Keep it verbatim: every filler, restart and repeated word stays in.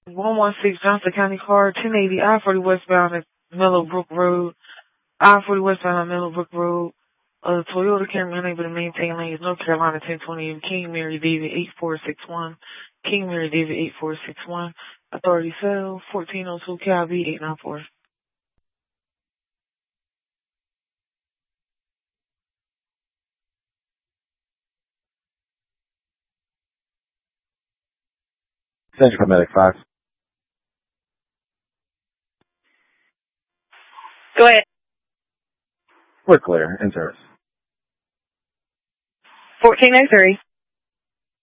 one one six Johnson County Car, ten eighty I forty westbound at Mellowbrook Road. I forty westbound at Mellowbrook Road. Uh, Toyota Camry unable to maintain lanes. North Carolina ten twenty King Mary David eight four six one. King Mary David eight four six one. Authority cell fourteen oh two Cal B eight nine four. Central Medic five. Go ahead. We're clear. In service. fourteen oh three.